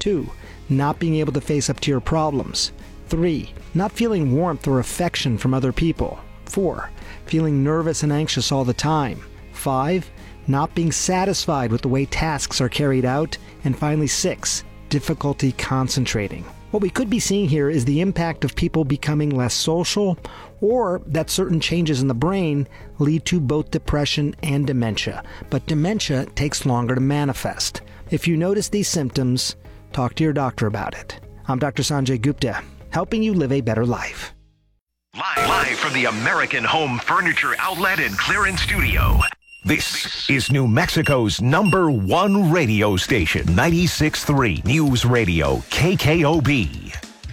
2. Not being able to face up to your problems. 3. Not feeling warmth or affection from other people. 4. Feeling nervous and anxious all the time. 5. Not being satisfied with the way tasks are carried out. And finally 6. Difficulty concentrating. What we could be seeing here is the impact of people becoming less social, or that certain changes in the brain lead to both depression and dementia. But dementia takes longer to manifest. If you notice these symptoms, talk to your doctor about it. I'm Dr. Sanjay Gupta, helping you live a better life. Live from the American Home Furniture Outlet and Clearance Studio. This is New Mexico's #1 radio station, 96.3 News Radio, KKOB.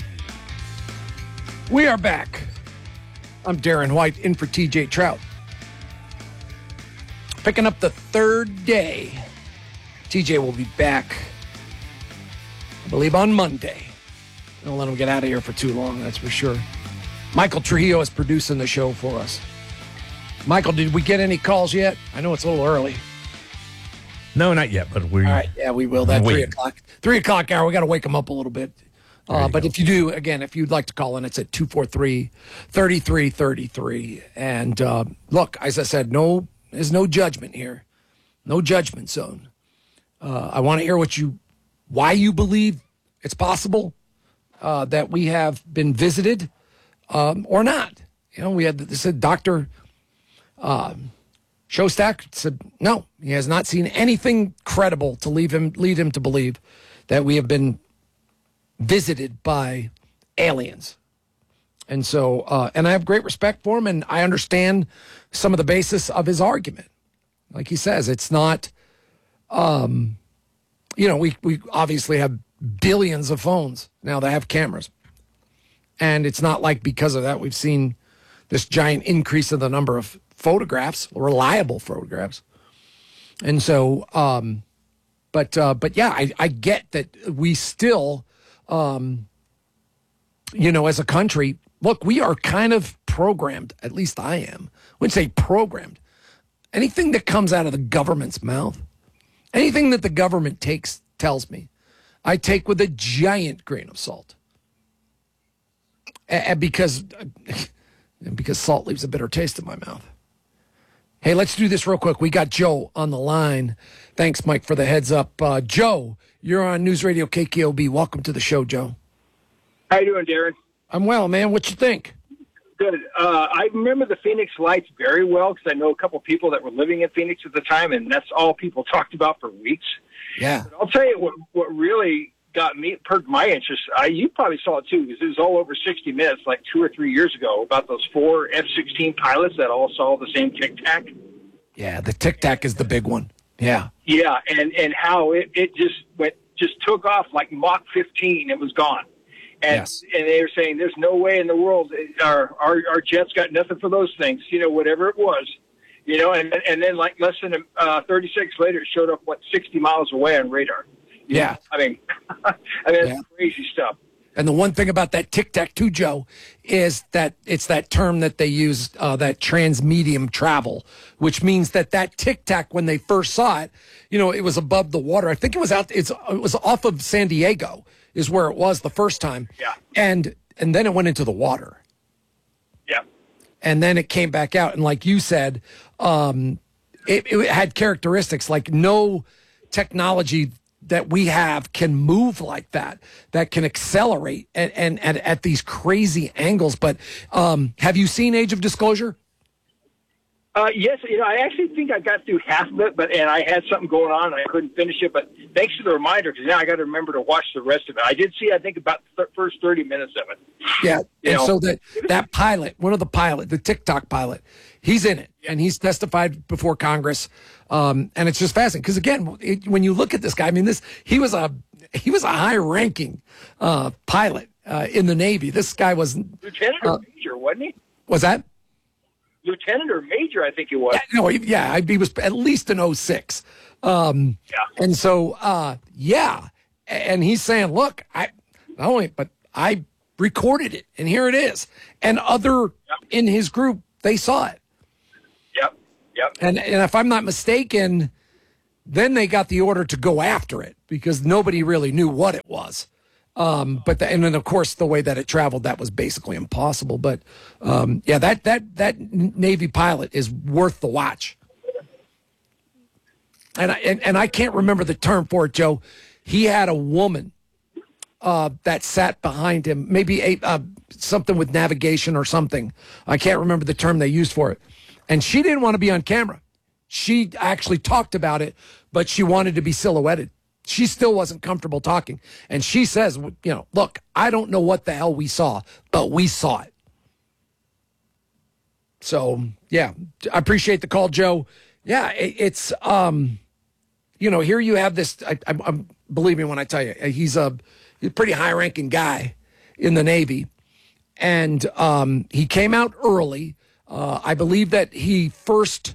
We are back. I'm Darren White, in for TJ Trout. Picking up the third day. TJ will be back, I believe, on Monday. Don't let him get out of here for too long, that's for sure. Michael Trujillo is producing the show for us. Michael, did we get any calls yet? I know it's a little early. No, not yet, but we. All right, yeah, we will. That 3 o'clock. 3 o'clock hour, we got to wake them up a little bit. But if you do, again, if you'd like to call in, it's at 243-3333. And look, as I said, there's no judgment here. No judgment zone. I want to hear why you believe it's possible that we have been visited or not. You know, we had this Dr. Shostak said, no, he has not seen anything credible to lead him to believe that we have been visited by aliens. And so, and I have great respect for him, and I understand some of the basis of his argument. Like he says, it's not, we obviously have billions of phones now that have cameras. And it's not like because of that we've seen this giant increase in the number of photographs, reliable photographs. And so, but yeah, I get that we still, as a country, look, we are kind of programmed, at least I am. I wouldn't say programmed. Anything that comes out of the government's mouth, anything that the government tells me, I take with a giant grain of salt. Because salt leaves a bitter taste in my mouth. Hey, let's do this real quick. We got Joe on the line. Thanks, Mike, for the heads up. Joe, you're on News Radio KKOB. Welcome to the show, Joe. How you doing, Darren? I'm well, man. What you think? Good. I remember the Phoenix Lights very well because I know a couple of people that were living in Phoenix at the time, and that's all people talked about for weeks. Yeah. But I'll tell you what really perked my interest. You probably saw it too, because it was all over 60 Minutes like 2 or 3 years ago about those 4 F-16 pilots that all saw the same Tic Tac. Yeah, the Tic Tac is the big one. Yeah. Yeah, and how it just took off like Mach 15. It was gone. And, yes. And they were saying there's no way in the world our jets got nothing for those things, whatever it was. And then like less than 36 later, it showed up 60 miles away on radar. Yeah. I mean, that's crazy stuff. And the one thing about that Tic Tac too, Joe, is that it's that term that they use, that transmedium travel, which means that Tic Tac, when they first saw it, it was above the water. I think it was it was off of San Diego is where it was the first time. Yeah. And then it went into the water. Yeah. And then it came back out. And like you said, it had characteristics like no technology that we have can move like that can accelerate and at these crazy angles. But have you seen Age of Disclosure? Yes, I actually think I got through half of it, and I had something going on and I couldn't finish it. But thanks for the reminder, because now I got to remember to watch the rest of it. I did see, I think, about the first 30 minutes of it. Yeah, so that pilot, one of the pilot, the TikTok pilot, he's in it, and he's testified before Congress, and it's just fascinating because again, when you look at this guy, I mean, he was a high-ranking pilot in the Navy. This guy was lieutenant or major, wasn't he? Was that? Lieutenant or major, I think he was. He was at least an 06. And so, and he's saying, look, I recorded it, and here it is. And in his group, they saw it. Yep. And if I'm not mistaken, Then they got the order to go after it because nobody really knew what it was. And then of course the way that it traveled, that was basically impossible. But that Navy pilot is worth the watch. And I can't remember the term for it, Joe. He had a woman that sat behind him, maybe something with navigation or something. I can't remember the term they used for it. And she didn't want to be on camera. She actually talked about it, but she wanted to be silhouetted. She still wasn't comfortable talking. And she says, look, I don't know what the hell we saw, but we saw it. So, yeah, I appreciate the call, Joe. Yeah, it's, here you have this. I'm believe me when I tell you, he's a pretty high-ranking guy in the Navy. And he came out early. I believe that he first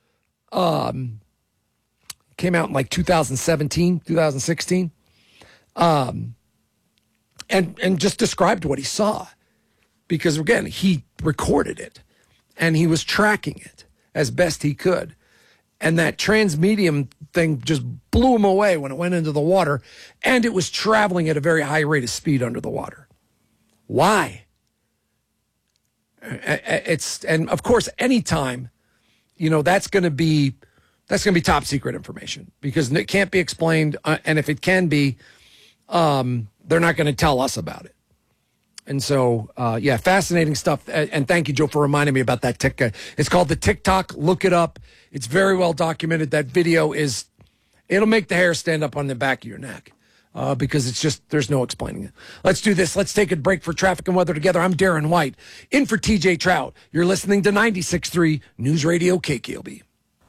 came out in like 2017, 2016, and just described what he saw. Because, again, he recorded it, and he was tracking it as best he could. And that transmedium thing just blew him away when it went into the water, and it was traveling at a very high rate of speed under the water. Why? And of course, anytime, that's going to be top secret information because it can't be explained. And if it can be, they're not going to tell us about it. And so, fascinating stuff. And thank you, Joe, for reminding me about that TikTok. It's called the TikTok. Look it up. It's very well documented. That video it'll make the hair stand up on the back of your neck. Because it's just, there's no explaining it. Let's do this. Let's take a break for traffic and weather together. I'm Darren White, in for TJ Trout. You're listening to 96.3 News Radio KKOB.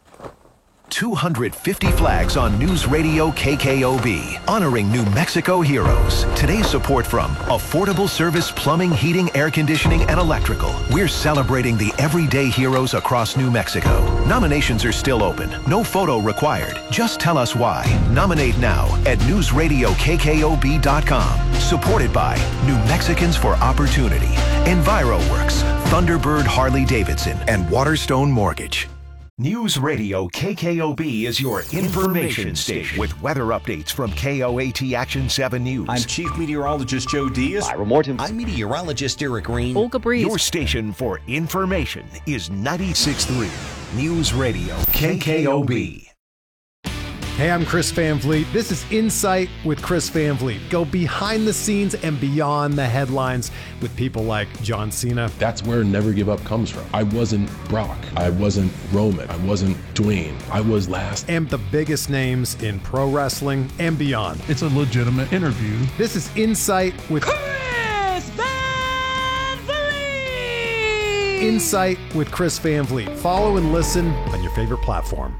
250 flags on News Radio KKOB, honoring New Mexico heroes. Today's support from Affordable Service Plumbing, Heating, Air Conditioning, and Electrical. We're celebrating the everyday heroes across New Mexico. Nominations are still open. No photo required. Just tell us why. Nominate now at newsradiokkOB.com. Supported by New Mexicans for Opportunity, EnviroWorks, Thunderbird Harley-Davidson, and Waterstone Mortgage. News Radio KKOB is your information station with weather updates from KOAT Action 7 News. I'm Chief Meteorologist Joe Diaz. Ira Morton. I'm Meteorologist Eric Green. Olga Breeze. Your station for information is 96.3 News Radio KKOB. Hey, I'm Chris Van Vliet. This is Insight with Chris Van Vliet. Go behind the scenes and beyond the headlines with people like John Cena. That's where Never Give Up comes from. I wasn't Brock. I wasn't Roman. I wasn't Dwayne. I was last. And the biggest names in pro wrestling and beyond. It's a legitimate interview. This is Insight with Chris Van Vliet. Insight with Chris Van Vliet. Follow and listen on your favorite platform.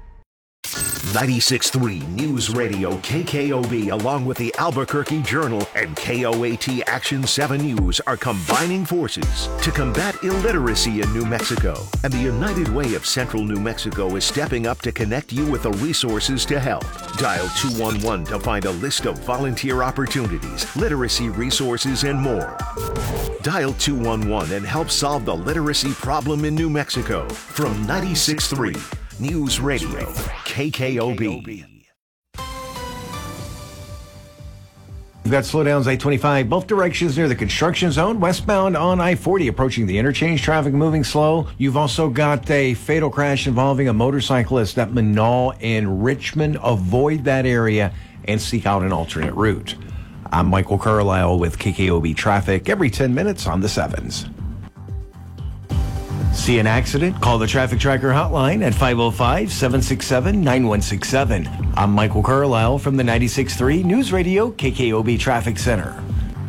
96.3 News Radio KKOB, along with the Albuquerque Journal and KOAT Action 7 News, are combining forces to combat illiteracy in New Mexico. And the United Way of Central New Mexico is stepping up to connect you with the resources to help. Dial 211 to find a list of volunteer opportunities, literacy resources, and more. Dial 211 and help solve the literacy problem in New Mexico. From 96.3 News Radio KKOB. We've got slowdowns I-25 both directions near the construction zone. Westbound on I-40 approaching the interchange, traffic moving slow. You've also got a fatal crash involving a motorcyclist at Manal and Richmond. Avoid that area and seek out an alternate route. I'm Michael Carlisle with KKOB Traffic every 10 minutes on the 7s. See an accident? Call the Traffic Tracker hotline at 505-767-9167. I'm Michael Carlisle from the 96.3 News Radio KKOB Traffic Center.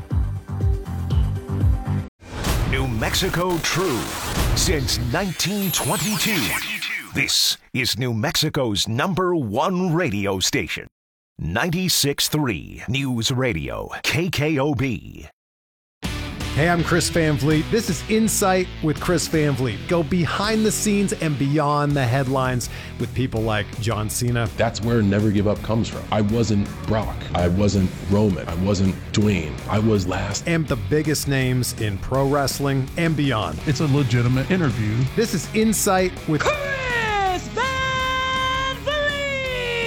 New Mexico True since 1922. This is New Mexico's #1 radio station. 96.3 News Radio KKOB. Hey, I'm Chris Van Vliet. This is Insight with Chris Van Vliet. Go behind the scenes and beyond the headlines with people like John Cena. That's where Never Give Up comes from. I wasn't Brock. I wasn't Roman. I wasn't Dwayne. I was last. And the biggest names in pro wrestling and beyond. It's a legitimate interview. This is Insight with Chris Van Vliet.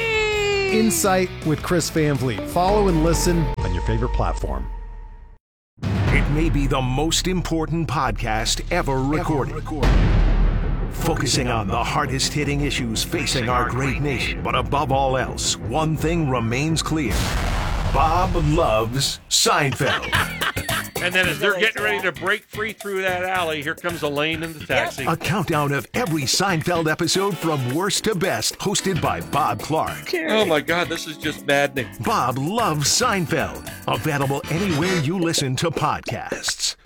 Insight with Chris Van Vliet. Follow and listen on your favorite platform. It may be the most important podcast ever recorded. Focusing on the hardest-hitting issues facing our great nation. But above all else, one thing remains clear. Bob loves Seinfeld. And then as they're getting ready to break free through that alley, here comes Elaine in the taxi. A countdown of every Seinfeld episode from worst to best, hosted by Bob Clark. Oh my God, this is just maddening. Bob loves Seinfeld. Available anywhere you listen to podcasts.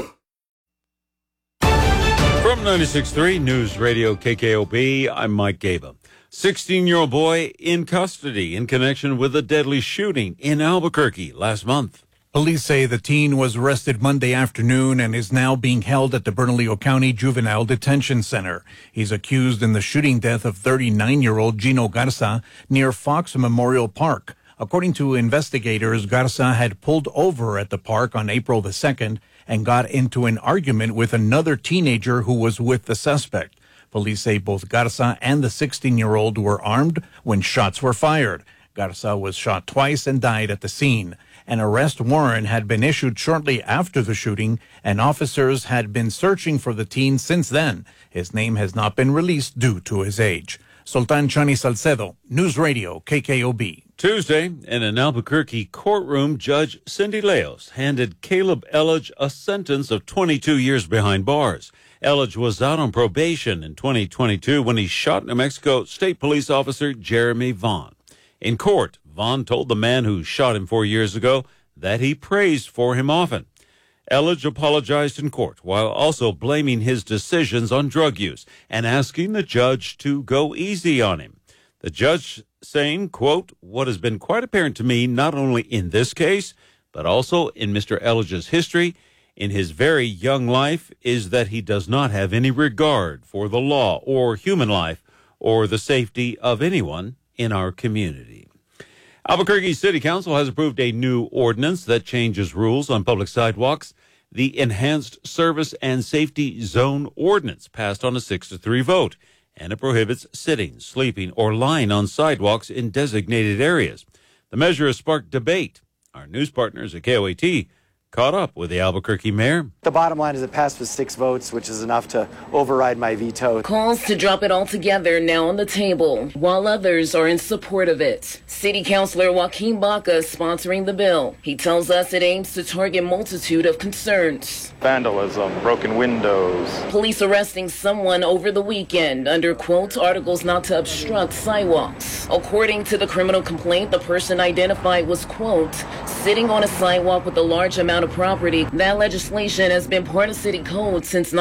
From 96.3 News Radio KKOB, I'm Mike Gaba. 16-year-old boy in custody in connection with a deadly shooting in Albuquerque last month. Police say the teen was arrested Monday afternoon and is now being held at the Bernalillo County Juvenile Detention Center. He's accused in the shooting death of 39-year-old Gino Garza near Fox Memorial Park. According to investigators, Garza had pulled over at the park on April the 2nd and got into an argument with another teenager who was with the suspect. Police say both Garza and the 16-year-old were armed when shots were fired. Garza was shot twice and died at the scene. An arrest warrant had been issued shortly after the shooting, and officers had been searching for the teen since then. His name has not been released due to his age. Sultan Chani Salcedo, News Radio, KKOB. Tuesday, in an Albuquerque courtroom, Judge Cindy Leos handed Caleb Elledge a sentence of 22 years behind bars. Elledge was out on probation in 2022 when he shot New Mexico State Police Officer Jeremy Vaughn. In court, Vaughn told the man who shot him 4 years ago that he praised for him often. Elledge apologized in court while also blaming his decisions on drug use and asking the judge to go easy on him. The judge saying, quote, "What has been quite apparent to me not only in this case, but also in Mr. Elledge's history, in his very young life, is that he does not have any regard for the law or human life or the safety of anyone in our community." Albuquerque City Council has approved a new ordinance that changes rules on public sidewalks. The Enhanced Service and Safety Zone Ordinance passed on a 6-3 vote, and it prohibits sitting, sleeping, or lying on sidewalks in designated areas. The measure has sparked debate. Our news partners at KOAT caught up with the Albuquerque mayor. The bottom line is it passed with 6 votes, which is enough to override my veto. Calls to drop it altogether now on the table, while others are in support of it. City Councilor Joaquin Baca is sponsoring the bill. He tells us it aims to target a multitude of concerns. Vandalism, broken windows. Police arresting someone over the weekend under, quote, articles not to obstruct sidewalks. According to the criminal complaint, the person identified was, quote, sitting on a sidewalk with a large amount of property. That legislation has been part of city code since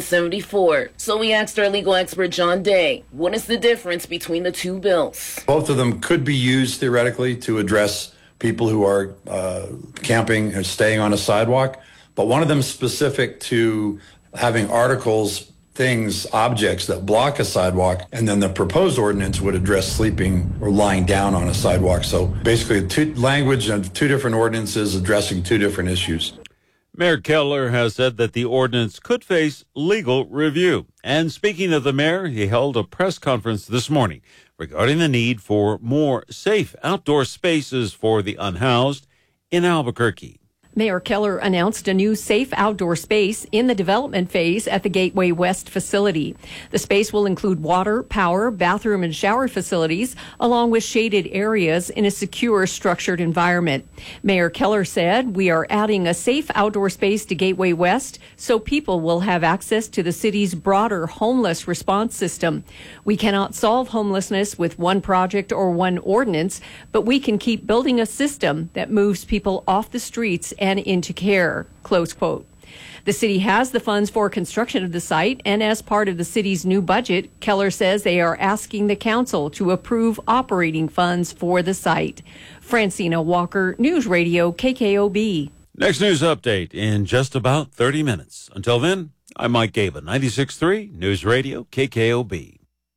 1974. So we asked our legal expert, John Day, what is the difference between the two bills? Both of them could be used theoretically to address people who are camping or staying on a sidewalk, but one of them is specific to having articles, things, objects that block a sidewalk, and then the proposed ordinance would address sleeping or lying down on a sidewalk. So basically, language of 2 different ordinances addressing 2 different issues. Mayor Keller has said that the ordinance could face legal review. And speaking of the mayor, he held a press conference this morning regarding the need for more safe outdoor spaces for the unhoused in Albuquerque. Mayor Keller announced a new safe outdoor space in the development phase at the Gateway West facility. The space will include water, power, bathroom, and shower facilities, along with shaded areas in a secure, structured environment. Mayor Keller said, "We are adding a safe outdoor space to Gateway West so people will have access to the city's broader homeless response system. We cannot solve homelessness with one project or one ordinance, but we can keep building a system that moves people off the streets and into care," close quote. The city has the funds for construction of the site, and as part of the city's new budget, Keller says they are asking the council to approve operating funds for the site. Francina Walker, News Radio KKOB. Next news update in just about 30 minutes. Until then, I'm Mike Gaba, 96.3 News Radio KKOB.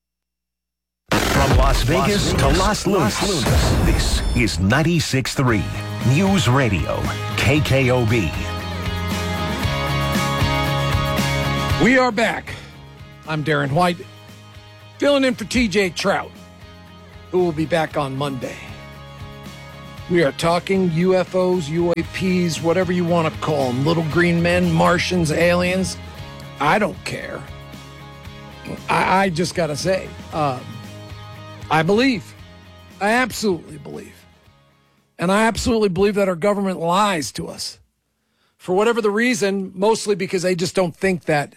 From Las Vegas to Las Lunas, this is 96.3 News Radio KKOB. We are back. I'm Darren White, filling in for TJ Trout, who will be back on Monday. We are talking UFOs, UAPs, whatever you want to call them. Little green men, Martians, aliens. I don't care. I just got to say, I believe. I absolutely believe. And I absolutely believe that our government lies to us. For whatever the reason, mostly because they just don't think that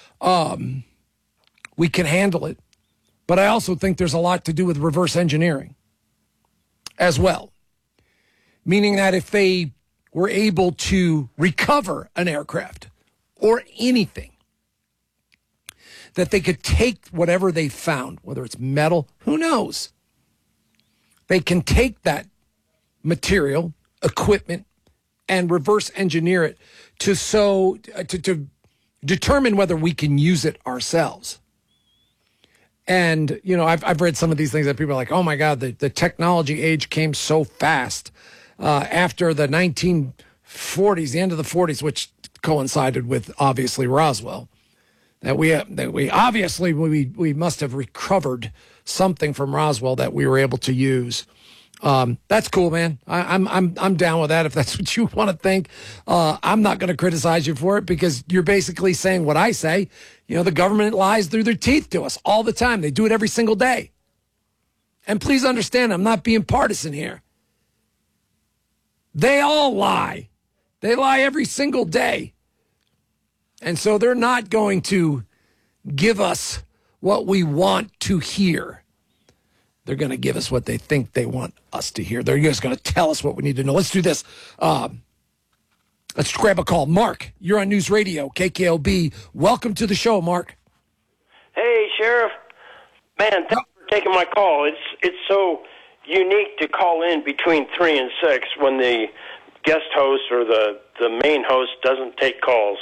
we can handle it. But I also think there's a lot to do with reverse engineering as well. Meaning that if they were able to recover an aircraft or anything, that they could take whatever they found, whether it's metal, who knows? They can take that material, equipment, and reverse engineer it to determine whether we can use it ourselves. And, you know, I've read some of these things that people are like, oh my God, the technology age came so fast after the 1940s, the end of the 40s, which coincided with obviously Roswell, that we obviously must have recovered something from Roswell that we were able to use. That's cool, man. I'm down with that if that's what you want to think. I'm not going to criticize you for it because you're basically saying what I say. You know, the government lies through their teeth to us all the time. They do it every single day. And please understand, I'm not being partisan here. They all lie. They lie every single day. And so they're not going to give us what we want to hear. They're going to give us what they think they want us to hear. They're just going to tell us what we need to know. Let's do this. Let's grab a call. Mark, you're on News Radio, KKLB. Welcome to the show, Mark. Hey, Sheriff. Man, thanks for taking my call. It's so unique to call in between 3 and 6 when the guest host or the main host doesn't take calls.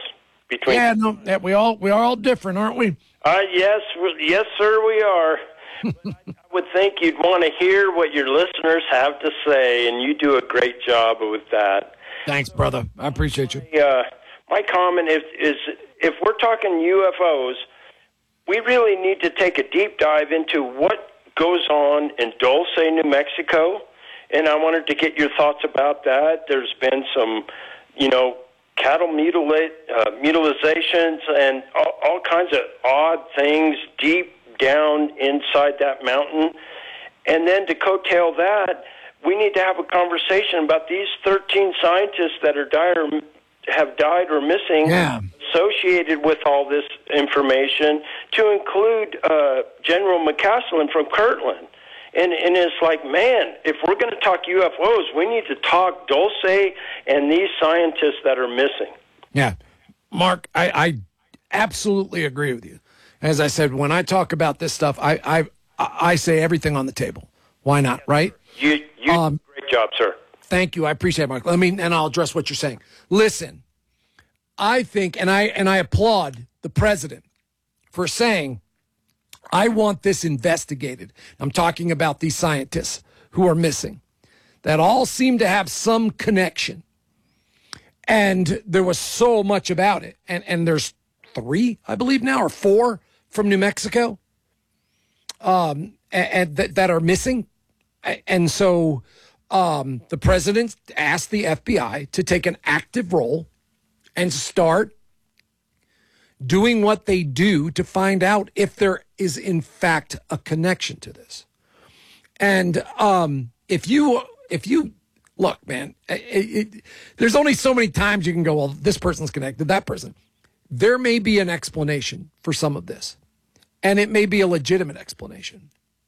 We are all different, aren't we? Yes, sir, we are. I would think you'd want to hear what your listeners have to say, and you do a great job with that. Thanks, brother. I appreciate you. My comment is if we're talking UFOs, we really need to take a deep dive into what goes on in Dulce, New Mexico, and I wanted to get your thoughts about that. There's been some, cattle mutilations and all kinds of odd things deep down inside that mountain. And then to coattail that, we need to have a conversation about these 13 scientists that have died or missing associated with all this information, to include General McCaslin from Kirtland. And it's like, man, if we're going to talk UFOs, we need to talk Dulce and these scientists that are missing. Yeah. Mark, I absolutely agree with you. As I said, when I talk about this stuff, I say everything on the table. Why not, right? You do a great job, sir. Thank you. I appreciate it, Mark. And I'll address what you're saying. Listen, I think, and I applaud the president for saying, I want this investigated. I'm talking about these scientists who are missing, that all seem to have some connection. And there was so much about it. And there's 3, I believe now, or 4 from New Mexico and that are missing. And so the president asked the FBI to take an active role and start doing what they do to find out if there is in fact a connection to this. And if you look, man, there's only so many times you can go, well, this person's connected, that person. There may be an explanation for some of this, and it may be a legitimate explanation.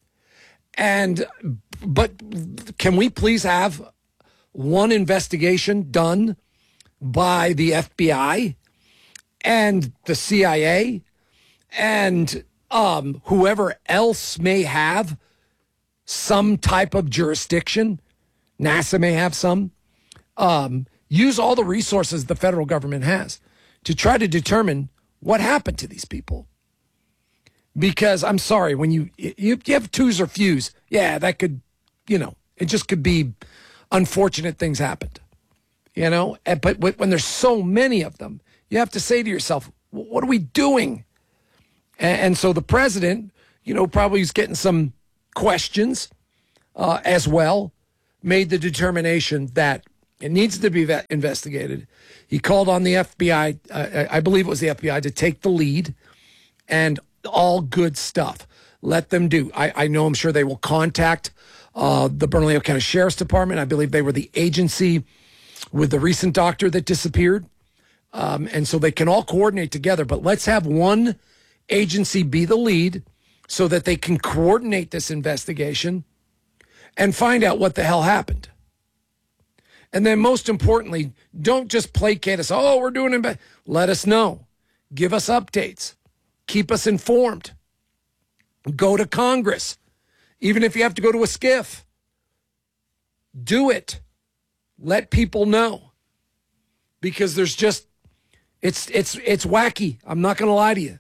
But can we please have one investigation done by the FBI and the CIA and whoever else may have some type of jurisdiction? NASA may have some. Use all the resources the federal government has to try to determine what happened to these people. Because I'm sorry, when you have twos or fews, that could, it just could be unfortunate things happened, But when there's so many of them, you have to say to yourself, what are we doing? And so the president, probably is getting some questions as well. made the determination that it needs to be investigated. He called on the FBI, I believe it was the FBI, to take the lead, and all good stuff. Let them do. I know, I'm sure they will contact the Bernalillo County Sheriff's Department. I believe they were the agency with the recent doctor that disappeared. And so they can all coordinate together. But let's have one agency be the lead so that they can coordinate this investigation and find out what the hell happened. And then most importantly, don't just placate us. Oh, we're doing it. Let us know. Give us updates. Keep us informed. Go to Congress. Even if you have to go to a SCIF. Do it. Let people know. Because there's just, it's wacky. I'm not going to lie to you.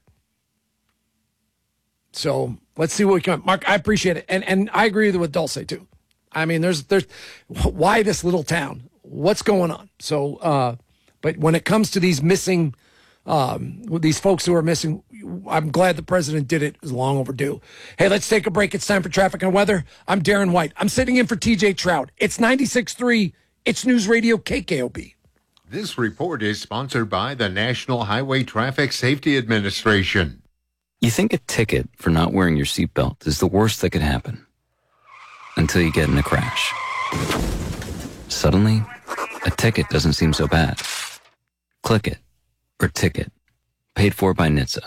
So let's see what we can. Mark, I appreciate it. And I agree with what Dulce too. I mean, there's why this little town? What's going on? So, but when it comes to these missing, these folks who are missing, I'm glad the president did it. It was long overdue. Hey, let's take a break. It's time for traffic and weather. I'm Darren White. I'm sitting in for TJ Trout. It's 96.3. It's News Radio KKOB. This report is sponsored by the National Highway Traffic Safety Administration. You think a ticket for not wearing your seatbelt is the worst that could happen. Until you get in a crash. Suddenly, a ticket doesn't seem so bad. Click it, or ticket. Paid for by NHTSA.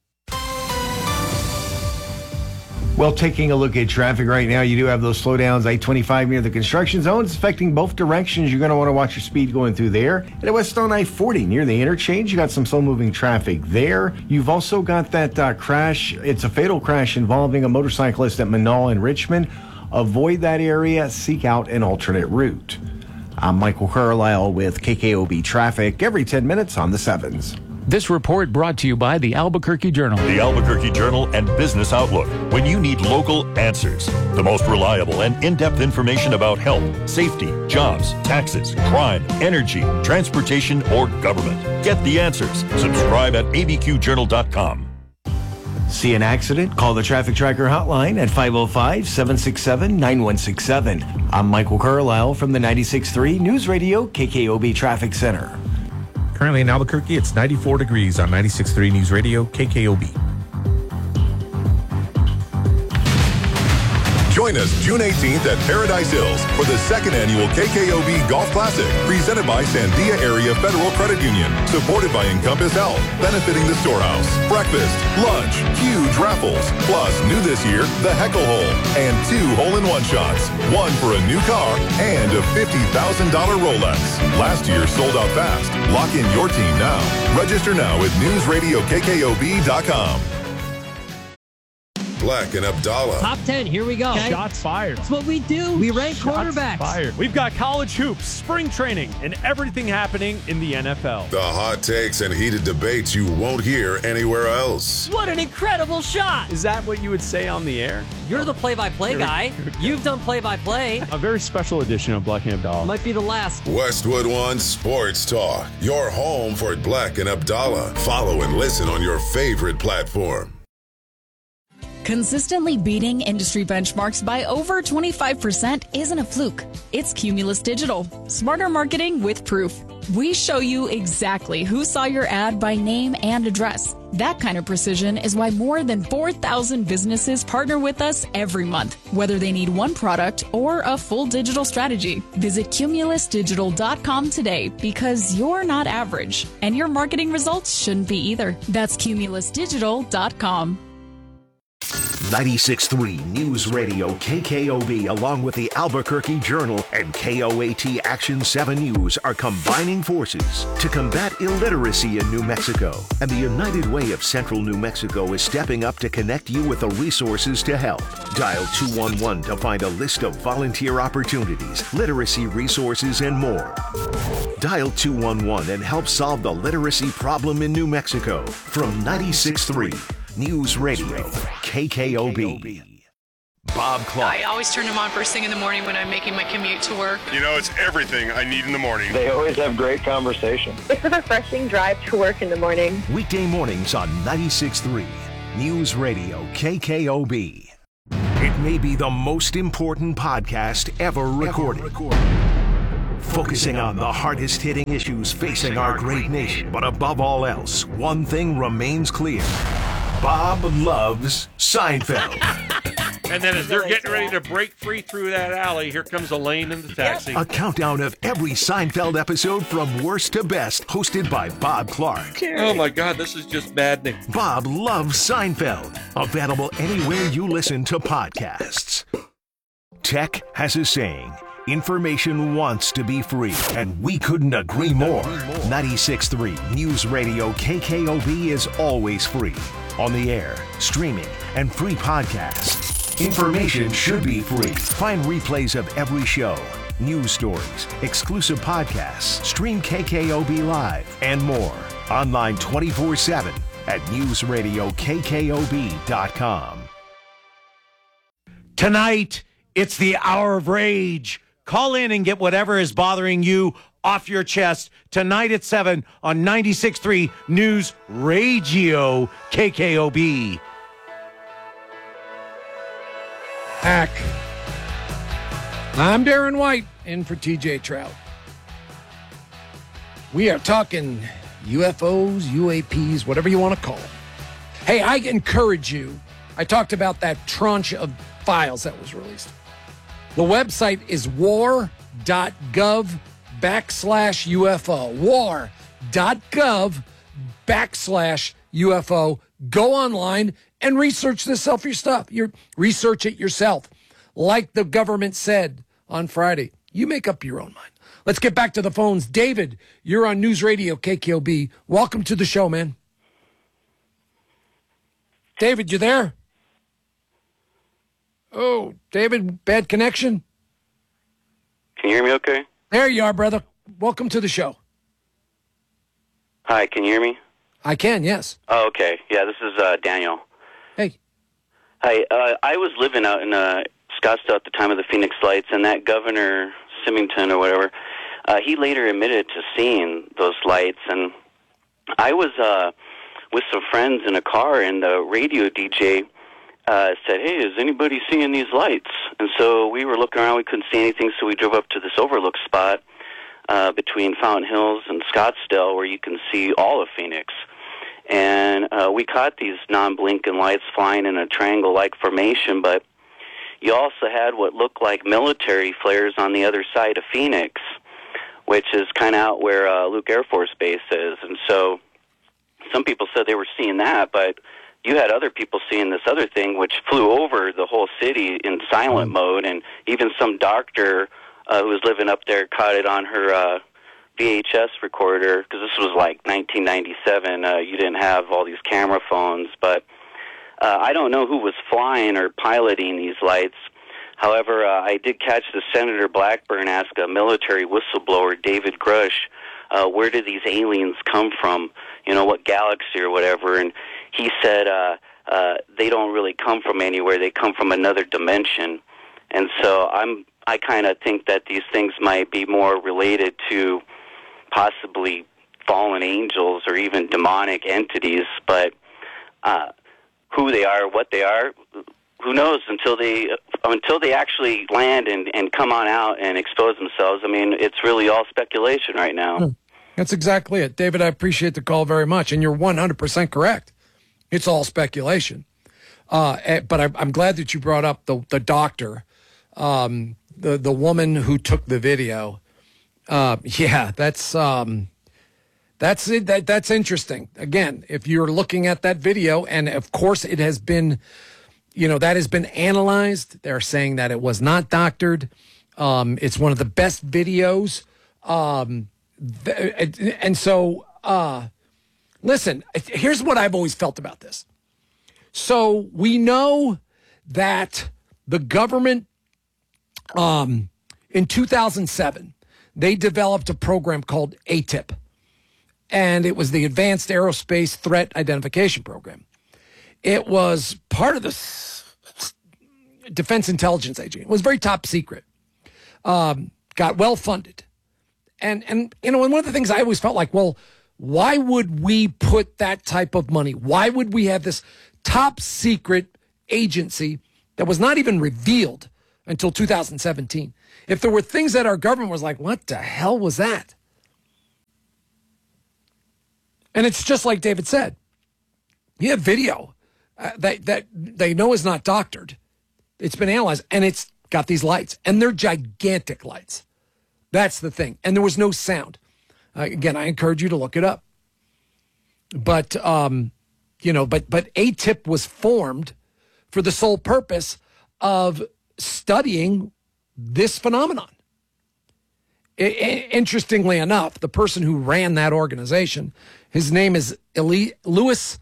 Well, taking a look at traffic right now, you do have those slowdowns. I-25 near the construction zone. It's affecting both directions. You're going to want to watch your speed going through there. And at Weststone I-40 near the interchange, you got some slow-moving traffic there. You've also got that crash. It's a fatal crash involving a motorcyclist at Menaul and Richmond. Avoid that area. Seek out an alternate route. I'm Michael Carlisle with KKOB Traffic every 10 minutes on the 7s. This report brought to you by the Albuquerque Journal. The Albuquerque Journal and Business Outlook. When you need local answers, the most reliable and in-depth information about health, safety, jobs, taxes, crime, energy, transportation, or government. Get the answers. Subscribe at abqjournal.com. See an accident? Call the Traffic Tracker hotline at 505-767-9167. I'm Michael Carlisle from the 96.3 News Radio KKOB Traffic Center. Currently in Albuquerque, it's 94 degrees on 96.3 News Radio, KKOB. Join us June 18th at Paradise Hills for the second annual KKOB Golf Classic, presented by Sandia Area Federal Credit Union, supported by Encompass Health, benefiting the Storehouse. Breakfast, lunch, huge raffles, plus new this year, the Heckle Hole, and 2 hole-in-one shots, one for a new car and a $50,000 Rolex. Last year sold out fast. Lock in your team now. Register now at newsradiokkob.com. Black and Abdallah. Top 10, here we go. Okay. Shots fired. That's what we do. We rank quarterbacks. Fired. We've got college hoops, spring training, and everything happening in the NFL. The hot takes and heated debates you won't hear anywhere else. What an incredible shot. Is that what you would say on the air? You're the play-by-play guy. You've done play-by-play. A very special edition of Black and Abdallah. Might be the last. Westwood One Sports Talk. Your home for Black and Abdallah. Follow and listen on your favorite platform. Consistently beating industry benchmarks by over 25% isn't a fluke. It's Cumulus Digital. Smarter marketing with proof. We show you exactly who saw your ad by name and address. That kind of precision is why more than 4,000 businesses partner with us every month, whether they need one product or a full digital strategy. Visit cumulusdigital.com today, because you're not average, and your marketing results shouldn't be either. That's cumulusdigital.com. 96.3 News Radio KKOB, along with the Albuquerque Journal and KOAT Action 7 News, are combining forces to combat illiteracy in New Mexico. And the United Way of Central New Mexico is stepping up to connect you with the resources to help. Dial 211 to find a list of volunteer opportunities, literacy resources, and more. Dial 211 and help solve the literacy problem in New Mexico. From 96.3 News Radio, KKOB. Bob Clark. I always turn them on first thing in the morning when I'm making my commute to work. You know, it's everything I need in the morning. They always have great conversation. It's a refreshing drive to work in the morning. Weekday mornings on 96.3 News Radio, KKOB. It may be the most important podcast ever recorded. Focusing on the hardest-hitting issues facing our great nation. But above all else, one thing remains clear. Bob loves Seinfeld. And then as they're getting ready to break free through that alley, here comes Elaine in the taxi. A countdown of every Seinfeld episode from worst to best, hosted by Bob Clark. Oh my God, this is just maddening. Bob loves Seinfeld. Available anywhere you listen to podcasts. Tech has a saying. Information wants to be free, and we couldn't agree more. 96.3 News Radio KKOB is always free. On the air, streaming, and free podcasts. Information should be free. Find replays of every show, news stories, exclusive podcasts, stream KKOB Live, and more. Online 24/7 at newsradiokkob.com. Tonight, it's the Hour of Rage. Call in and get whatever is bothering you off your chest. Tonight at 7 on 96.3 News Radio KKOB. Back. I'm Darren White, in for TJ Trout. We are talking UFOs, UAPs, whatever you want to call them. Hey, I encourage you. I talked about that tranche of files that was released. The website is war.gov/UFO. war.gov/UFO. Go online and research this stuff yourself. Research it yourself. Like the government said on Friday, you make up your own mind. Let's get back to the phones. David, you're on News Radio KKOB. Welcome to the show, man. David, you there? Oh, David, bad connection? Can you hear me okay? There you are, brother. Welcome to the show. Hi, can you hear me? I can, yes. Oh, okay. Yeah, this is Daniel. Hey. Hi, I was living out in Scottsdale at the time of the Phoenix Lights, and that Governor Symington or whatever, he later admitted to seeing those lights, and I was with some friends in a car, and the radio DJ said, "Hey, is anybody seeing these lights?" And so we were looking around, we couldn't see anything, so we drove up to this overlook spot between Fountain Hills and Scottsdale where you can see all of Phoenix. And we caught these non-blinking lights flying in a triangle-like formation, but you also had what looked like military flares on the other side of Phoenix, which is kind of out where Luke Air Force Base is. And so some people said they were seeing that, but you had other people seeing this other thing, which flew over the whole city in silent mode, and even some doctor who was living up there caught it on her VHS recorder, because this was like 1997. You didn't have all these camera phones, but I don't know who was flying or piloting these lights. However, I did catch the Senator Blackburn ask a military whistleblower, David Grush, where did these aliens come from? You know, what galaxy or whatever? And he said they don't really come from anywhere. They come from another dimension. And so I kind of think that these things might be more related to possibly fallen angels or even demonic entities, but who they are, what they are, who knows until they actually land and come on out and expose themselves. I mean, it's really all speculation right now. That's exactly it. David, I appreciate the call very much, and you're 100% correct. It's all speculation. But I'm glad that you brought up the doctor, the woman who took the video. Yeah, that's it. That's interesting. Again, if you're looking at that video, and of course it has been, that has been analyzed. They're saying that it was not doctored. It's one of the best videos. And so, listen, here's what I've always felt about this. So we know that the government, in 2007, they developed a program called ATIP, and it was the Advanced Aerospace Threat Identification Program. It was part of the Defense Intelligence Agency. It was very top secret. Got well funded. And one of the things I always felt like, well, why would we put that type of money? Why would we have this top secret agency that was not even revealed until 2017. If there were things that our government was like, what the hell was that? And it's just like David said. You have video that they know is not doctored. It's been analyzed, and it's got these lights, and they're gigantic lights. That's the thing. And there was no sound. Again, I encourage you to look it up. But, but ATIP was formed for the sole purpose of studying this phenomenon. Interestingly enough, the person who ran that organization, his name is Luis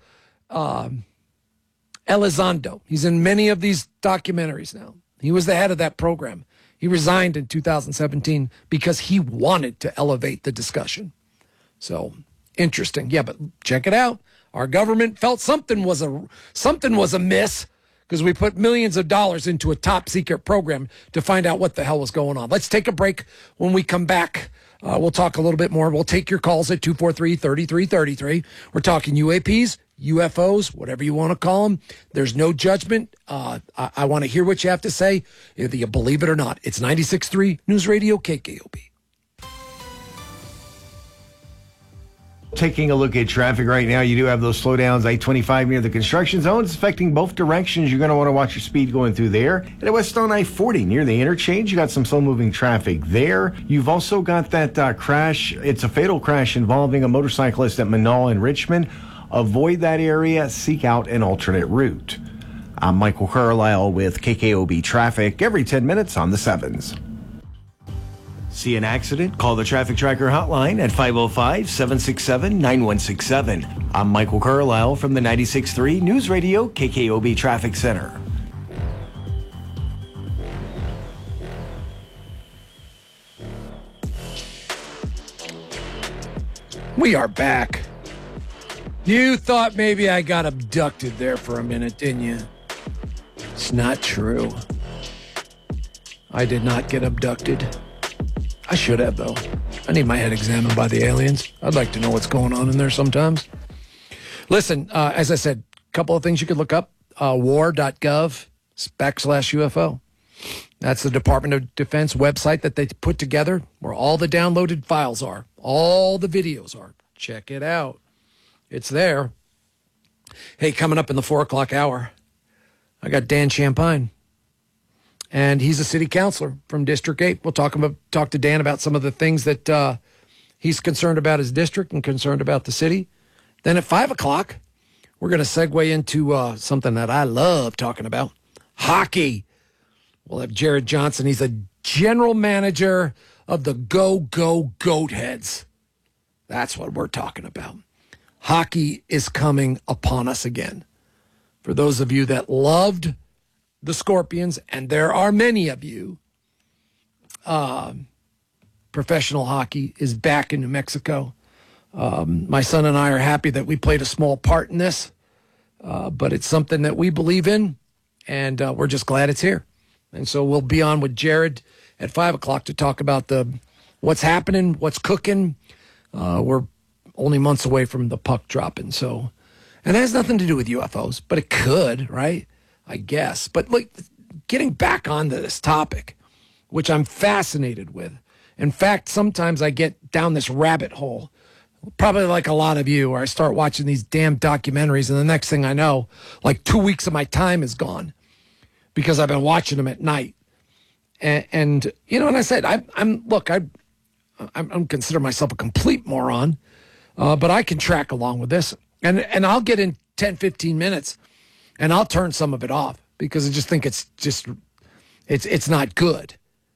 Elizondo. He's in many of these documentaries now. He was the head of that program. He resigned in 2017 because he wanted to elevate the discussion. So interesting. Yeah, but check it out. Our government felt something was amiss because we put millions of dollars into a top secret program to find out what the hell was going on. Let's take a break. When we come back, we'll talk a little bit more. We'll take your calls at 243-3333. We're talking UAPs, UFOs, whatever you want to call them. There's no judgment. I want to hear what you have to say, whether you believe it or not. It's 96.3 News Radio KKOB. Taking a look at traffic right now, you do have those slowdowns. I-25 near the construction zone. It's affecting both directions. You're going to want to watch your speed going through there. And at West on I-40 near the interchange, you got some slow-moving traffic there. You've also got that crash. It's a fatal crash involving a motorcyclist at Menaul and Richmond. Avoid that area. Seek out an alternate route. I'm Michael Carlisle with KKOB Traffic every 10 minutes on the 7s. See an accident? Call the Traffic Tracker hotline at 505-767-9167. I'm Michael Carlisle from the 96.3 News Radio KKOB Traffic Center. We are back. You thought maybe I got abducted there for a minute, didn't you? It's not true. I did not get abducted. I should have, though. I need my head examined by the aliens. I'd like to know what's going on in there sometimes. Listen, as I said, a couple of things you could look up. war.gov/UFO. That's the Department of Defense website that they put together where all the downloaded files are. All the videos are. Check it out. It's there. Hey, coming up in the 4 o'clock hour, I got Dan Champagne. And he's a city councilor from District 8. We'll talk to Dan about some of the things that he's concerned about his district and concerned about the city. Then at 5 o'clock, we're going to segue into something that I love talking about, hockey. We'll have Jared Johnson. He's a general manager of the Go Goatheads. That's what we're talking about. Hockey is coming upon us again. For those of you that loved the Scorpions, and there are many of you, professional hockey is back in New Mexico. My son and I are happy that we played a small part in this, but it's something that we believe in, and we're just glad it's here. And so we'll be on with Jared at 5 o'clock to talk about what's happening, what's cooking. We're only months away from the puck dropping, so, and it has nothing to do with UFOs, but it could, right? I guess. But look, getting back onto this topic, which I'm fascinated with. In fact, sometimes I get down this rabbit hole, probably like a lot of you, where I start watching these damn documentaries, and the next thing I know, like 2 weeks of my time is gone because I've been watching them at night. And you know, and I said, I'm consider myself a complete moron, but I can track along with this. And I'll get in 10, 15 minutes, and I'll turn some of it off because I just think it's not good.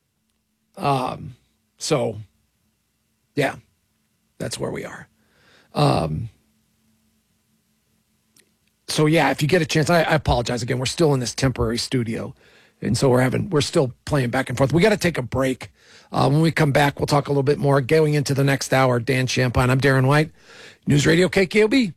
So, yeah, that's where we are. So, yeah, if you get a chance, I apologize again. We're still in this temporary studio, and so we're still playing back and forth. We got to take a break. When we come back, we'll talk a little bit more. Going into the next hour, Dan Champagne. I'm Darren White, News Radio KKOB.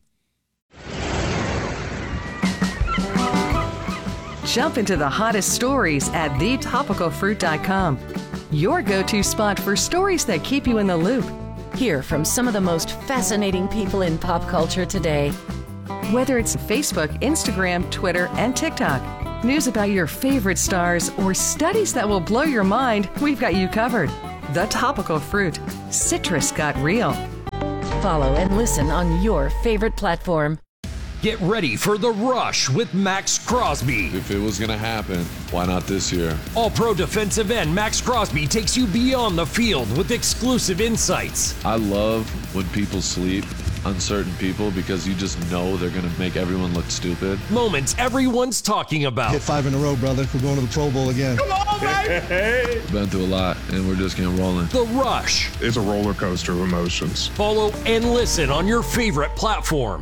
Jump into the hottest stories at thetopicalfruit.com. Your go-to spot for stories that keep you in the loop. Hear from some of the most fascinating people in pop culture today. Whether it's Facebook, Instagram, Twitter, and TikTok. news about your favorite stars, or studies that will blow your mind, we've got you covered. The Topical Fruit. Citrus got real. Follow and listen on your favorite platform. Get ready for The Rush with Max Crosby. If it was going to happen, why not this year? All-pro defensive end Max Crosby takes you beyond the field with exclusive insights. I love when people sleep, uncertain people, because you just know they're going to make everyone look stupid. Moments everyone's talking about. Hit 5 in a row, brother. We're going to the Pro Bowl again. Come on, baby! We've been through a lot, and we're just getting rolling. The Rush. It's a roller coaster of emotions. Follow and listen on your favorite platform.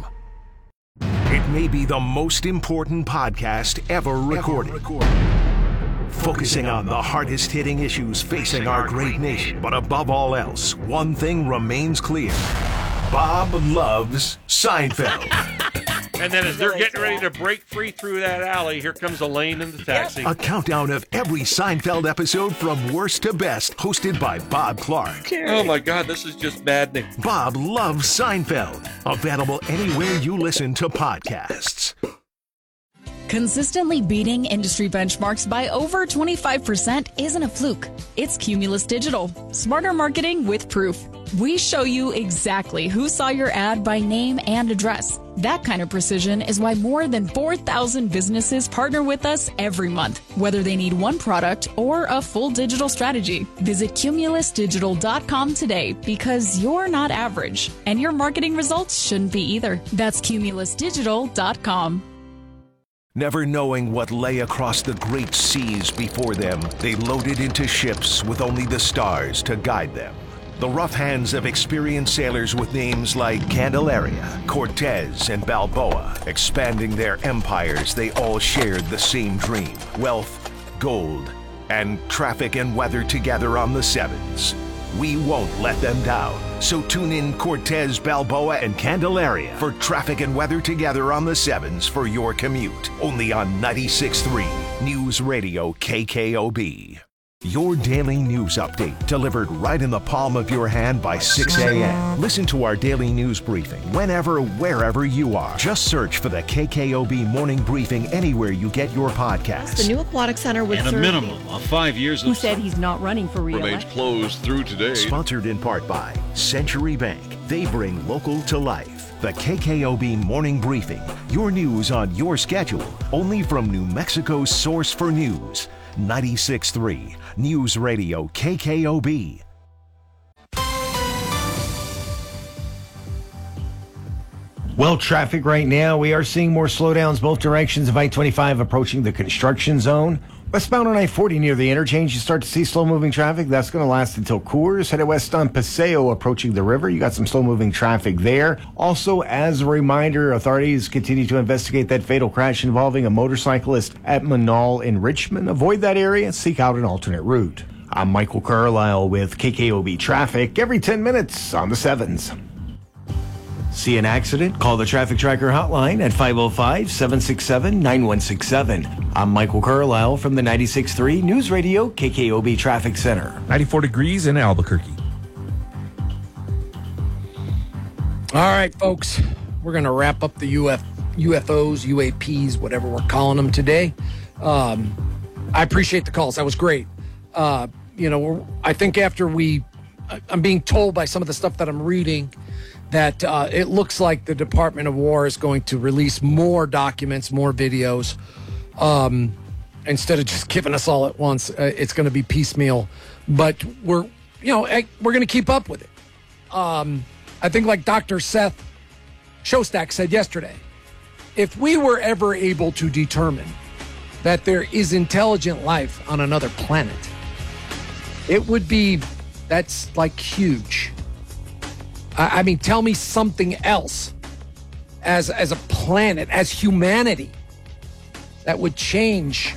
It may be the most important podcast ever recorded. Focusing on the hardest hitting issues facing our great nation. But above all else, one thing remains clear. Bob loves Seinfeld. And then as they're getting ready to break free through that alley, here comes Elaine in the taxi. A countdown of every Seinfeld episode from worst to best, hosted by Bob Clark. Oh my God, this is just maddening. Bob loves Seinfeld. Available anywhere you listen to podcasts. Consistently beating industry benchmarks by over 25% isn't a fluke. It's Cumulus Digital. Smarter marketing with proof. We show you exactly who saw your ad by name and address. That kind of precision is why more than 4,000 businesses partner with us every month, whether they need one product or a full digital strategy. Visit cumulusdigital.com today, because you're not average, and your marketing results shouldn't be either. That's cumulusdigital.com. Never knowing what lay across the great seas before them, they loaded into ships with only the stars to guide them. The rough hands of experienced sailors with names like Candelaria, Cortez, and Balboa. Expanding their empires, they all shared the same dream: wealth, gold, and traffic and weather together on the sevens. We won't let them down. So tune in Cortez, Balboa, and Candelaria for traffic and weather together on the sevens for your commute. Only on 96.3 News Radio KKOB. Your daily news update, delivered right in the palm of your hand by 6 a.m. Listen to our daily news briefing whenever, wherever you are. Just search for the KKOB Morning Briefing anywhere you get your podcasts. The new aquatic center would and a minimum of 5 years Who of said he's not running for re-election? remains closed through today. Sponsored in part by Century Bank. They bring local to life. The KKOB Morning Briefing. Your news on your schedule. Only from New Mexico's source for news. 96.3 News Radio KKOB. Well, traffic right now, we are seeing more slowdowns both directions of I-25 approaching the construction zone. Westbound on I-40 near the interchange, you start to see slow-moving traffic. That's going to last until Coors. Headed west on Paseo approaching the river. You got some slow-moving traffic there. Also, as a reminder, authorities continue to investigate that fatal crash involving a motorcyclist at Manal in Richmond. Avoid that area and seek out an alternate route. I'm Michael Carlisle with KKOB Traffic every 10 minutes on the 7s. See an accident? Call the Traffic Tracker hotline at 505-767-9167. I'm Michael Carlisle from the 96.3 News Radio KKOB Traffic Center. 94 degrees in Albuquerque. All right, folks, we're going to wrap up the UFOs, UAPs, whatever we're calling them today. I appreciate the calls. That was great. I think after I'm being told by some of the stuff that I'm reading that it looks like the Department of War is going to release more documents, more videos. Instead of just giving us all at once, it's going to be piecemeal. But we're going to keep up with it. I think like Dr. Seth Shostak said yesterday, if we were ever able to determine that there is intelligent life on another planet, that's like huge. I mean, tell me something else as a planet, as humanity, that would change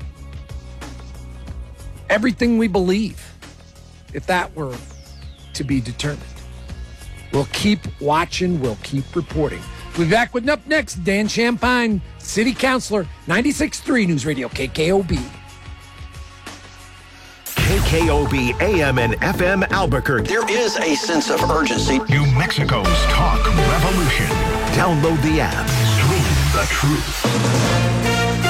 everything we believe if that were to be determined. We'll keep watching. We'll keep reporting. We'll be back with up next, Dan Champagne, City Councilor, 96.3 News Radio KKOB. KKOB AM and FM Albuquerque. There is a sense of urgency. New Mexico's talk revolution. Download the app. Stream the truth.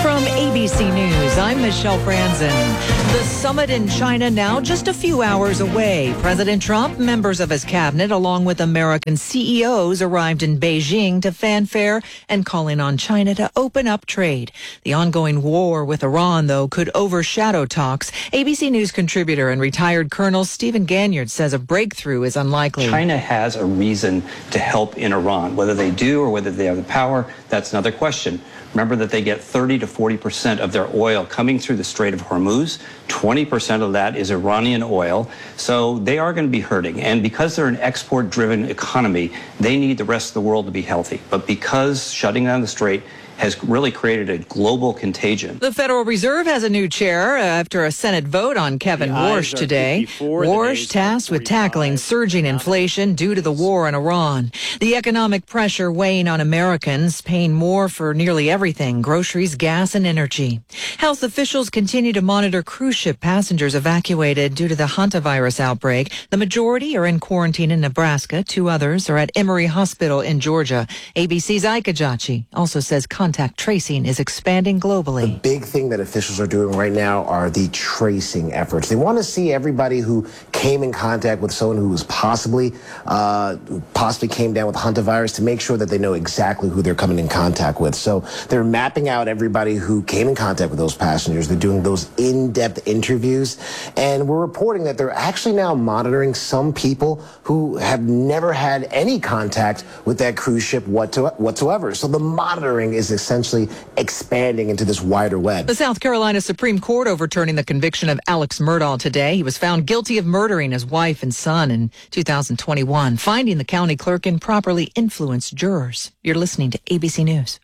From ABC News, I'm Michelle Franzen. The summit in China now just a few hours away. President Trump, members of his cabinet, along with American CEOs, arrived in Beijing to fanfare and calling on China to open up trade. The ongoing war with Iran, though, could overshadow talks. ABC News contributor and retired Colonel Stephen Ganyard says a breakthrough is unlikely. China has a reason to help in Iran. Whether they do or whether they have the power, that's another question. Remember that they get 30 to 40% of their oil coming through the Strait of Hormuz. 20% of that is Iranian oil. So they are going to be hurting. And because they're an export-driven economy, they need the rest of the world to be healthy. But because shutting down the strait has really created a global contagion. The Federal Reserve has a new chair after a Senate vote on Kevin Warsh today. Warsh tasked with tackling surging inflation due to the war in Iran. The economic pressure weighing on Americans, paying more for nearly everything, groceries, gas, and energy. Health officials continue to monitor cruise ship passengers evacuated due to the hantavirus outbreak. The majority are in quarantine in Nebraska. 2 others are at Emory Hospital in Georgia. ABC's Ike Ajachi also says contact tracing is expanding globally. The big thing that officials are doing right now are the tracing efforts. They want to see everybody who came in contact with someone who was possibly came down with hantavirus to make sure that they know exactly who they're coming in contact with. So they're mapping out everybody who came in contact with those passengers. They're doing those in-depth interviews. And we're reporting that they're actually now monitoring some people who have never had any contact with that cruise ship whatsoever. So the monitoring is essentially expanding into this wider web. The South Carolina Supreme Court overturning the conviction of Alex Murdaugh today. He was found guilty of murdering his wife and son in 2021, finding the county clerk improperly influenced jurors. You're listening to ABC News.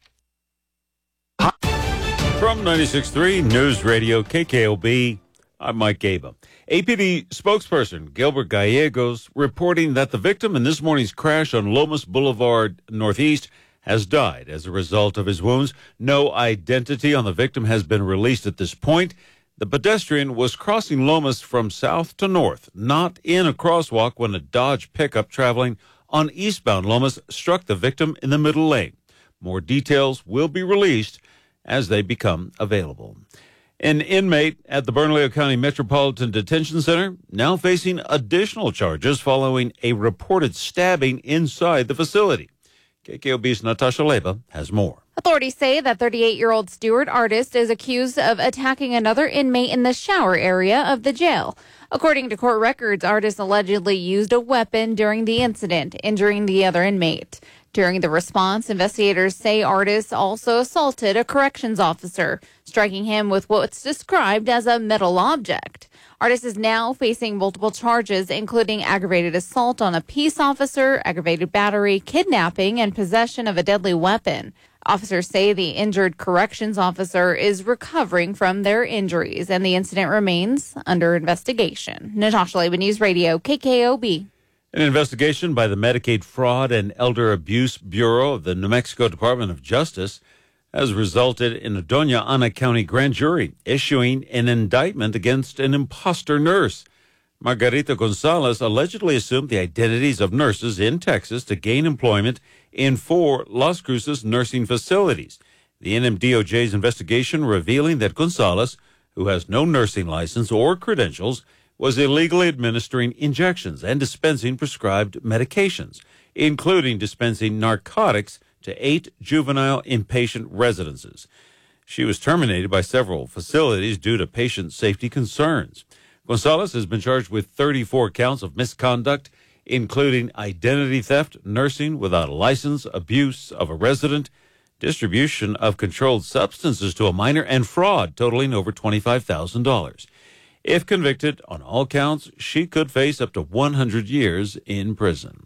From 96.3 News Radio KKOB, I'm Mike Gaba. APD spokesperson Gilbert Gallegos reporting that the victim in this morning's crash on Lomas Boulevard Northeast has died as a result of his wounds. No identity on the victim has been released at this point. The pedestrian was crossing Lomas from south to north, not in a crosswalk, when a Dodge pickup traveling on eastbound Lomas struck the victim in the middle lane. More details will be released as they become available. An inmate at the Bernalillo County Metropolitan Detention Center now facing additional charges following a reported stabbing inside the facility. KKOB's Natasha Leba has more. Authorities say that 38-year-old Stuart Artist is accused of attacking another inmate in the shower area of the jail. According to court records, Artist allegedly used a weapon during the incident, injuring the other inmate. During the response, investigators say Artist also assaulted a corrections officer, striking him with what's described as a metal object. Artist is now facing multiple charges, including aggravated assault on a peace officer, aggravated battery, kidnapping, and possession of a deadly weapon. Officers say the injured corrections officer is recovering from their injuries, and the incident remains under investigation. Natasha Leba, News Radio, KKOB. An investigation by the Medicaid Fraud and Elder Abuse Bureau of the New Mexico Department of Justice has resulted in a Doña Ana County grand jury issuing an indictment against an imposter nurse. Margarita Gonzalez allegedly assumed the identities of nurses in Texas to gain employment in 4 Las Cruces nursing facilities. The NMDOJ's investigation revealing that Gonzalez, who has no nursing license or credentials, was illegally administering injections and dispensing prescribed medications, including dispensing narcotics to 8 juvenile inpatient residences. She was terminated by several facilities due to patient safety concerns. Gonzalez has been charged with 34 counts of misconduct, including identity theft, nursing without a license, abuse of a resident, distribution of controlled substances to a minor, and fraud totaling over $25,000. If convicted on all counts, she could face up to 100 years in prison.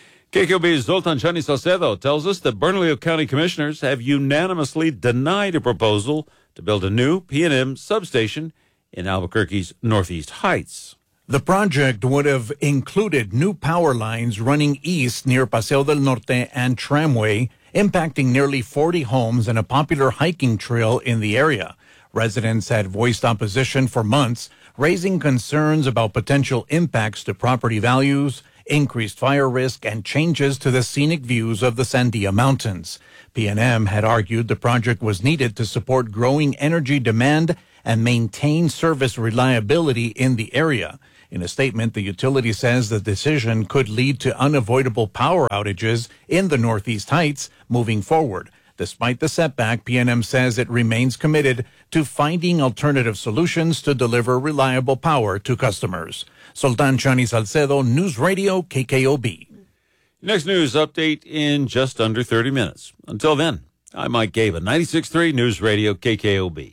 KKOB's Zoltan Chani Salcedo tells us that Bernalillo County commissioners have unanimously denied a proposal to build a new P&M substation in Albuquerque's Northeast Heights. The project would have included new power lines running east near Paseo del Norte and Tramway, impacting nearly 40 homes and a popular hiking trail in the area. Residents had voiced opposition for months, raising concerns about potential impacts to property values, increased fire risk, and changes to the scenic views of the Sandia Mountains. PNM had argued the project was needed to support growing energy demand and maintain service reliability in the area. In a statement, the utility says the decision could lead to unavoidable power outages in the Northeast Heights moving forward. Despite the setback, PNM says it remains committed to finding alternative solutions to deliver reliable power to customers. Sultan Chani Salcedo, News Radio, KKOB. Next news update in just under 30 minutes. Until then, I'm Mike Gaba, 96.3 News Radio, KKOB.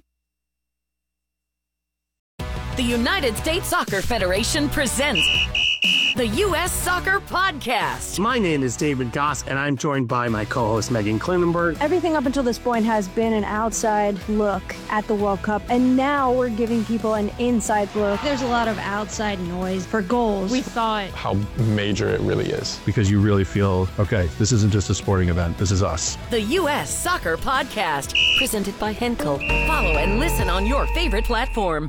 The United States Soccer Federation presents the U.S. Soccer Podcast. My name is David Goss, and I'm joined by my co-host Megan Klinenberg. Everything up until this point has been an outside look at the World Cup, and now we're giving people an inside look. There's a lot of outside noise for goals. We thought how major it really is. Because you really feel, okay, this isn't just a sporting event, this is us. The U.S. Soccer Podcast, presented by Henkel. Follow and listen on your favorite platform.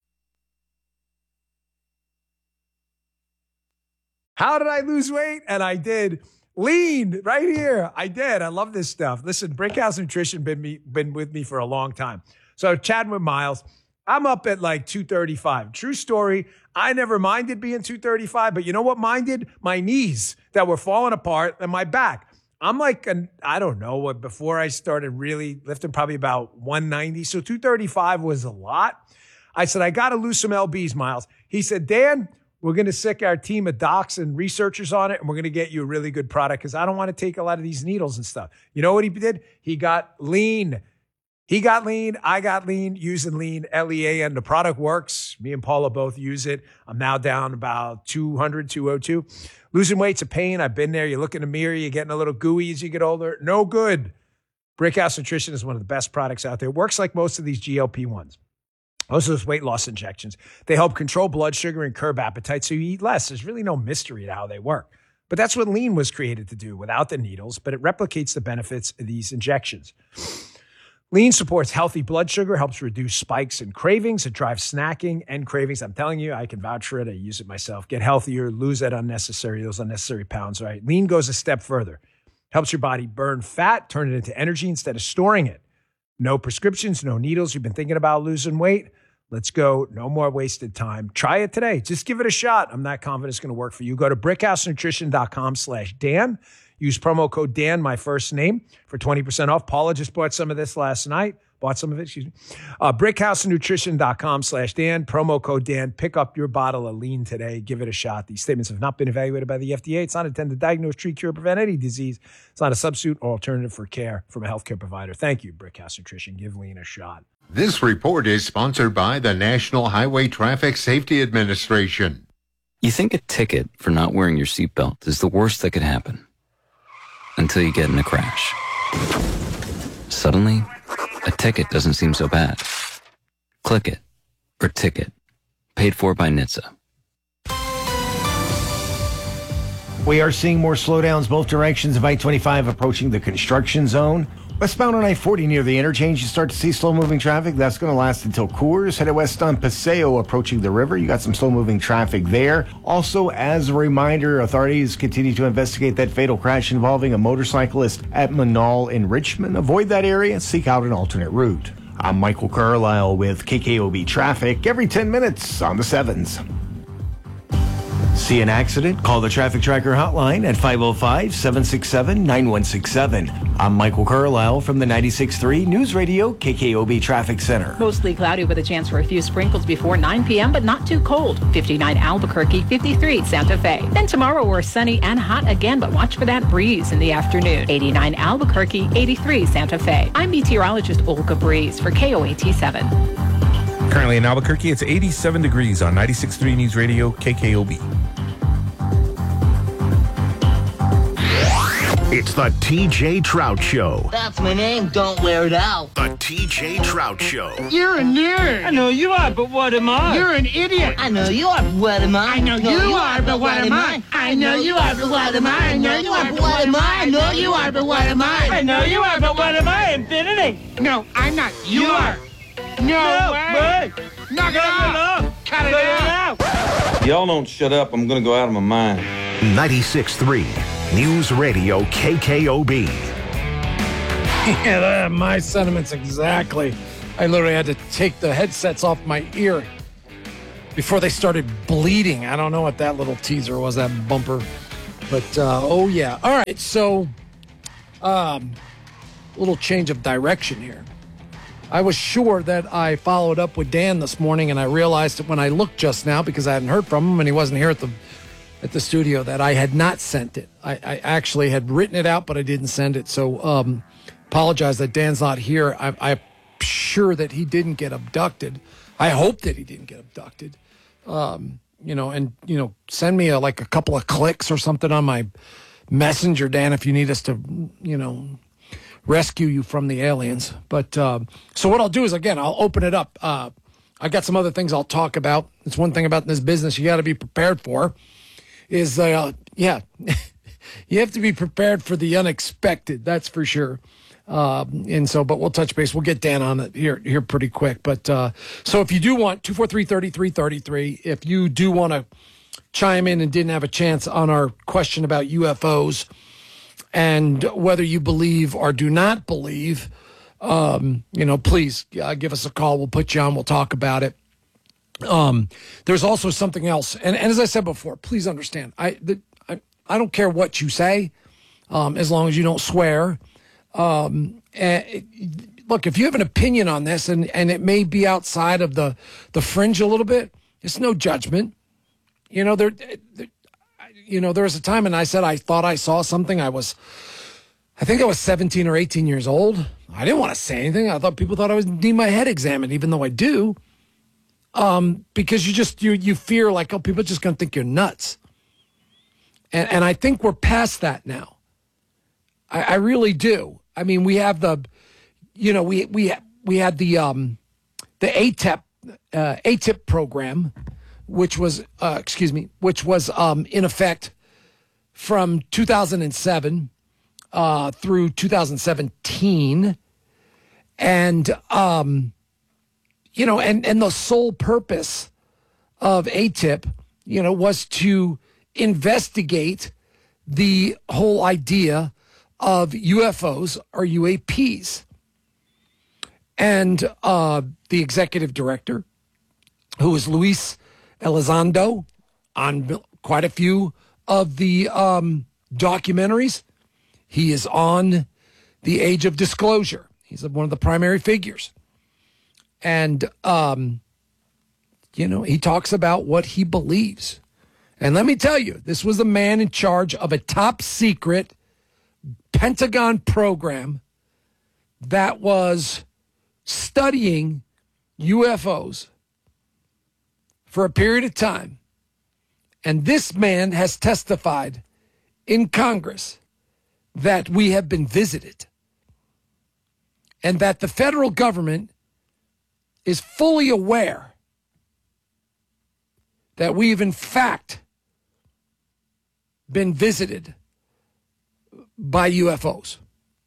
How did I lose weight? And I did. Lean right here. I did. I love this stuff. Listen, Brickhouse Nutrition been with me for a long time. So chatting with Miles, I'm up at like 235. True story. I never minded being 235, but you know what minded? My knees that were falling apart and my back. I'm like, I don't know, before I started really lifting, probably about 190. So 235 was a lot. I said, I got to lose some LBs, Miles. He said, Dan, we're going to sick our team of docs and researchers on it, and we're going to get you a really good product because I don't want to take a lot of these needles and stuff. You know what he did? He got lean. He got lean. I got lean using lean, L-E-A-N. The product works. Me and Paula both use it. I'm now down about 200, 202. Losing weight's a pain. I've been there. You look in the mirror. You're getting a little gooey as you get older. No good. Brickhouse Nutrition is one of the best products out there. It works like most of these GLP-1s. Most of those weight loss injections, they help control blood sugar and curb appetite so you eat less. There's really no mystery to how they work. But that's what lean was created to do without the needles, but it replicates the benefits of these injections. Lean supports healthy blood sugar, helps reduce spikes and cravings. It drives snacking and cravings. I'm telling you, I can vouch for it. I use it myself. Get healthier, lose those unnecessary pounds, right? Lean goes a step further. Helps your body burn fat, turn it into energy instead of storing it. No prescriptions, no needles. You've been thinking about losing weight? Let's go. No more wasted time. Try it today. Just give it a shot. I'm not confident it's going to work for you. Go to brickhousenutrition.com/Dan. Use promo code Dan, my first name, for 20% off. Paula just bought some of this last night. Brickhousenutrition.com/Dan. Promo code Dan. Pick up your bottle of lean today. Give it a shot. These statements have not been evaluated by the FDA. It's not intended to diagnose, treat, cure, prevent any disease. It's not a substitute or alternative for care from a healthcare provider. Thank you, Brickhouse Nutrition. Give lean a shot. This report is sponsored by the National Highway Traffic Safety Administration. You think a ticket for not wearing your seatbelt is the worst that could happen until you get in a crash. Suddenly, a ticket doesn't seem so bad. Click it or ticket. Paid for by NHTSA. We are seeing more slowdowns both directions of I-25 approaching the construction zone. Westbound on I-40 near the interchange, you start to see slow-moving traffic. That's going to last until Coors. Headed west on Paseo approaching the river. You got some slow-moving traffic there. Also, as a reminder, authorities continue to investigate that fatal crash involving a motorcyclist at Manal in Richmond. Avoid that area. Seek out an alternate route. I'm Michael Carlisle with KKOB Traffic every 10 minutes on the 7s. See an accident? Call the Traffic Tracker hotline at 505-767-9167. I'm Michael Carlisle from the 96.3 News Radio KKOB Traffic Center. Mostly cloudy with a chance for a few sprinkles before 9 p.m., but not too cold. 59 Albuquerque, 53 Santa Fe. Then tomorrow we're sunny and hot again, but watch for that breeze in the afternoon. 89 Albuquerque, 83 Santa Fe. I'm meteorologist Olga Breeze for KOAT 7. Currently in Albuquerque, it's 87 degrees on 96.3 News Radio KKOB. It's the TJ Trout Show. That's my name. Don't wear it out. The TJ Trout Show. You're a nerd. I know you are, but what am I? You're an idiot. I know you are, but what am I? I know you are, but what am I? I know you are, but what am I? I know you are, but what am I? I know you are, but what am I? I know you are, but what am I? Infinity. No, I'm not. You are. No way. Knock it off. Cut it out. Y'all don't shut up. I'm going to go out of my mind. 96.3 News Radio KKOB. Yeah, my sentiments exactly. I literally had to take the headsets off my ear before they started bleeding. I don't know what that little teaser was, that bumper. But, oh, yeah. All right, so little change of direction here. I was sure that I followed up with Dan this morning, and I realized that when I looked just now, because I hadn't heard from him and he wasn't here at the studio, that I had not sent it. I actually had written it out, but I didn't send it. So apologize that Dan's not here. I'm sure that he didn't get abducted. I hope that he didn't get abducted. Send me a couple of clicks or something on my messenger, Dan, if you need us to, rescue you from the aliens. But so what I'll do is, again, I'll open it up. I got some other things I'll talk about. It's one thing about this business you got to be prepared for is, you have to be prepared for the unexpected. That's for sure. But we'll touch base. We'll get Dan on it here pretty quick. But so if you do want 243-3333, if you do want to chime in and didn't have a chance on our question about UFOs and whether you believe or do not believe, please give us a call. We'll put you on. We'll talk about it. There's also something else. And as I said before, please understand, I don't care what you say, as long as you don't swear. Look, if you have an opinion on this and it may be outside of the fringe a little bit, it's no judgment. There was a time and I said I thought I saw something. I think I was 17 or 18 years old. I didn't want to say anything. I thought people thought I was need my head examined, even though I do. Because you fear like, oh, people are just going to think you're nuts. And I think we're past that now. I really do. I mean, we have we had the ATIP program, which was in effect from 2007 through 2017, and the sole purpose of ATIP, was to investigate the whole idea of UFOs or UAPs. And the executive director, who was Luis Elizondo, on quite a few of the documentaries. He is on The Age of Disclosure. He's one of the primary figures. And, he talks about what he believes. And let me tell you, this was the man in charge of a top secret Pentagon program that was studying UFOs for a period of time. And this man has testified in Congress that we have been visited and that the federal government is fully aware that we've in fact been visited by UFOs.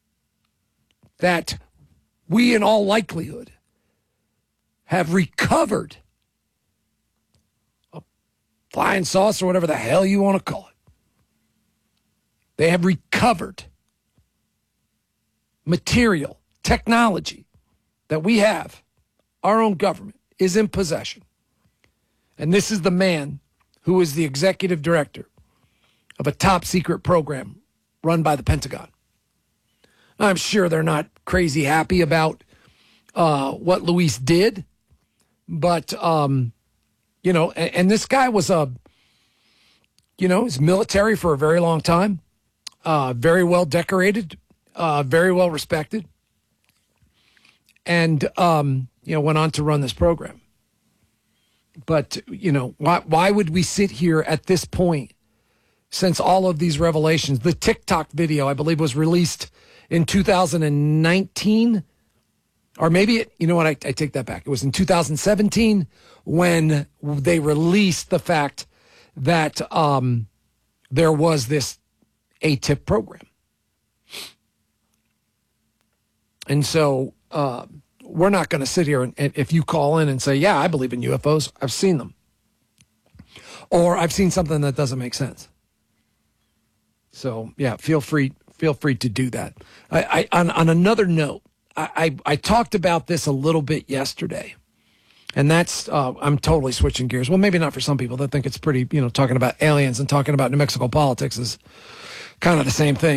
That we in all likelihood have recovered a flying saucer, or whatever the hell you want to call it. They have recovered material, technology that we have. Our own government is in possession. And this is the man who is the executive director of a top secret program run by the Pentagon. I'm sure they're not crazy happy about what Luis did, but, and this guy was he's military for a very long time, very well decorated, very well respected, and, went on to run this program. But, why would we sit here at this point since all of these revelations? The TikTok video, I believe, was released in 2019, or maybe I take that back. It was in 2017 when they released the fact that there was this ATIP program. And so we're not going to sit here and if you call in and say, yeah, I believe in UFOs, I've seen them, or I've seen something that doesn't make sense. So yeah, feel free to do that. On another note, I talked about this a little bit yesterday, and that's I'm totally switching gears. Well, maybe not for some people that think it's pretty, talking about aliens and talking about New Mexico politics is kind of the same thing.